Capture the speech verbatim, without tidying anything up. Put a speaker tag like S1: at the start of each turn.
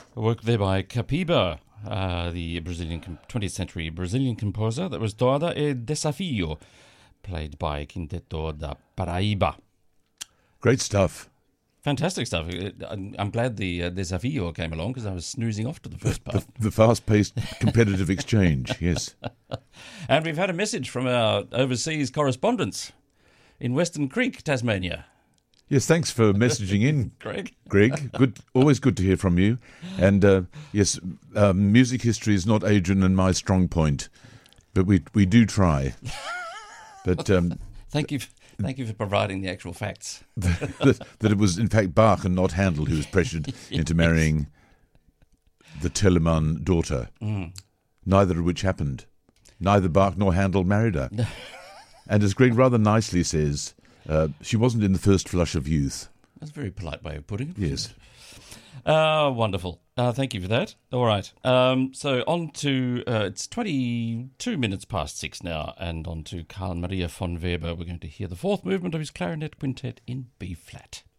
S1: A work there by Capiba, uh, the Brazilian twentieth century Brazilian composer that was Toada e Desafio, played by Quinteto da Paraíba.
S2: Great stuff.
S1: Fantastic stuff. I'm I'm glad the uh, Desafio came along because I was snoozing off to the first part.
S2: The, the fast-paced competitive exchange, yes.
S1: And we've had a message from our overseas correspondents in Western Creek, Tasmania.
S2: Yes, thanks for messaging in,
S1: Greg.
S2: Greg, good, always good to hear from you. And uh, yes, uh, music history is not Adrian and my strong point, but we we do try. But um,
S1: thank you, thank you for providing the actual facts.
S2: that, that it was in fact Bach and not Handel who was pressured yes. into marrying the Telemann daughter. Mm. Neither of which happened. Neither Bach nor Handel married her. And as Greg rather nicely says, Uh, she wasn't in the first flush of youth.
S1: That's a very polite way of putting it.
S2: Yes.
S1: Uh, wonderful. Uh, thank you for that. All right. Um, so on to, uh, it's twenty-two minutes past six now, and on to Carl Maria von Weber. We're going to hear the fourth movement of his clarinet quintet in B-flat.